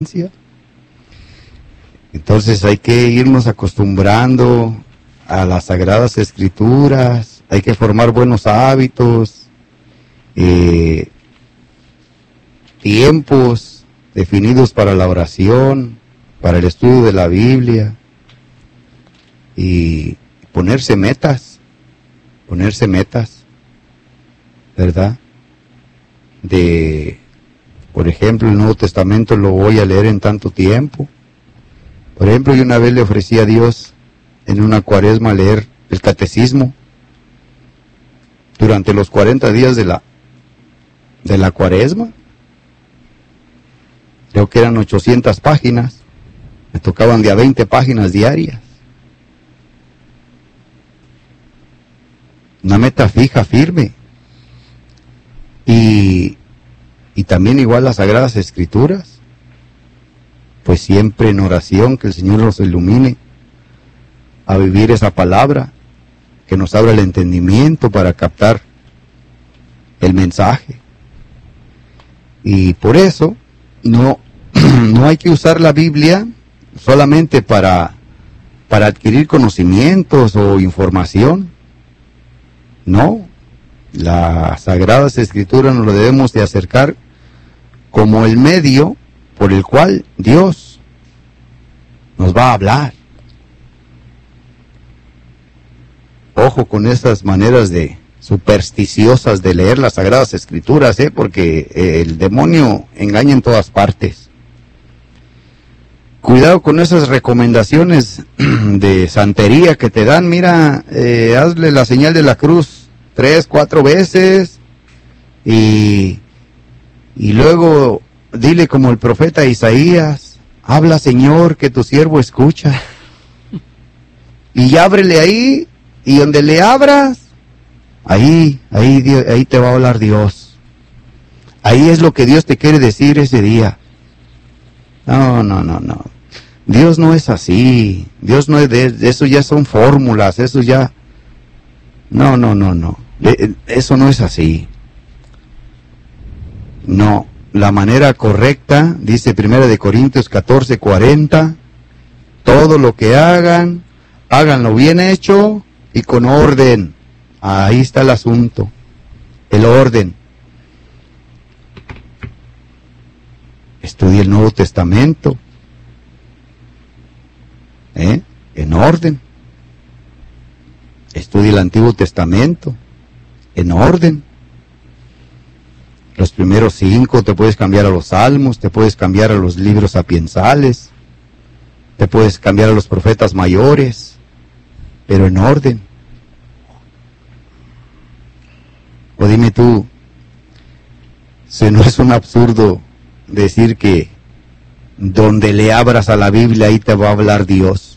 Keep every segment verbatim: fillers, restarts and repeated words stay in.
Entonces hay que irnos acostumbrando a las Sagradas Escrituras, hay que formar buenos hábitos, eh, tiempos definidos para la oración, para el estudio de la Biblia, y ponerse metas, ponerse metas, ¿verdad? De, por ejemplo, el Nuevo Testamento lo voy a leer en tanto tiempo. Por ejemplo, yo una vez le ofrecí a Dios en una cuaresma leer el catecismo durante los cuarenta días de la, de la cuaresma. Creo que eran ochocientas páginas, me tocaban de a veinte páginas diarias. Una meta fija, firme. Y, y también igual las Sagradas Escrituras, pues siempre en oración, que el Señor nos ilumine a vivir esa palabra, que nos abra el entendimiento para captar el mensaje. Y por eso no, no hay que usar la Biblia solamente para, para adquirir conocimientos o información. No, las Sagradas Escrituras nos lo debemos de acercar como el medio por el cual Dios nos va a hablar. Ojo con esas maneras de supersticiosas de leer las Sagradas Escrituras, ¿eh? Porque el demonio engaña en todas partes. Cuidado con esas recomendaciones de santería que te dan. Mira, eh, hazle la señal de la cruz tres, cuatro veces y, y luego dile como el profeta Isaías, habla Señor que tu siervo escucha. Y ábrele ahí, y donde le abras, ahí, ahí, ahí te va a hablar Dios. Ahí es lo que Dios te quiere decir ese día. No, no, no, no. Dios no es así. Dios no es de, eso ya son fórmulas, eso ya... No, no, no, no. Eso no es así. No. La manera correcta, dice Primera de Corintios catorce, cuarenta, todo lo que hagan, háganlo bien hecho y con orden. Ahí está el asunto, el orden. Estudie el Nuevo Testamento, ¿eh? En orden. Estudie el Antiguo Testamento, en orden. Los primeros cinco, te puedes cambiar a los salmos, te puedes cambiar a los libros sapiensales, te puedes cambiar a los profetas mayores, pero en orden. O dime tú, si no es un absurdo decir que donde le abras a la Biblia ahí te va a hablar Dios.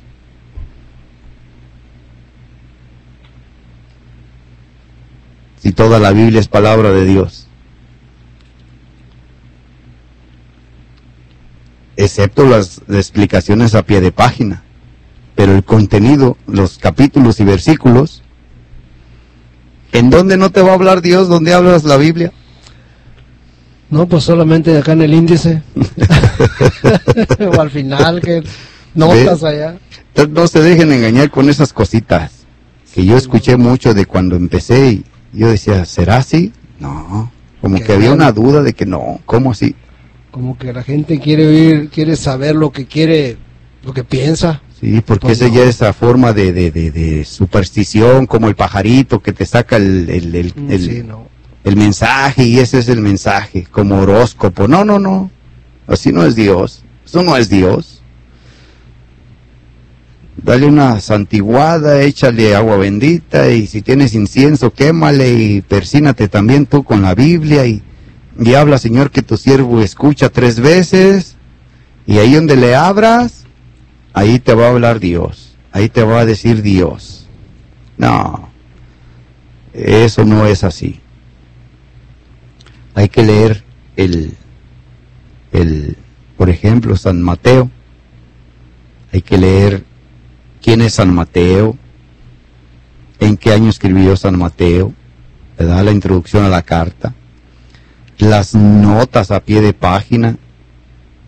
Si toda la Biblia es palabra de Dios. Excepto las explicaciones a pie de página, pero el contenido, los capítulos y versículos, ¿en dónde no te va a hablar Dios? ¿Dónde hablas la Biblia? No, pues solamente acá en el índice, o al final, que notas ¿Ve? Allá. Entonces no se dejen engañar con esas cositas, que yo escuché mucho de cuando empecé, y yo decía, ¿será así? No, como que había una duda de que no, ¿cómo así? Como que la gente quiere oír, quiere saber lo que quiere, lo que piensa. Sí, porque pues esa no. Ya es esa forma de, de, de, de superstición, como el pajarito que te saca el, el, el, el, sí, no. el mensaje, y ese es el mensaje, como horóscopo. No, no, no, así no es Dios, eso no es Dios. Dale una santiguada, échale agua bendita, y si tienes incienso, quémale, y persínate también tú con la Biblia, y... Y habla, Señor, que tu siervo escucha tres veces, y ahí donde le abras, ahí te va a hablar Dios, ahí te va a decir Dios. No, eso no es así. Hay que leer el, el, por ejemplo, San Mateo. Hay que leer quién es San Mateo, en qué año escribió San Mateo, le da la introducción a la carta. Las notas a pie de página,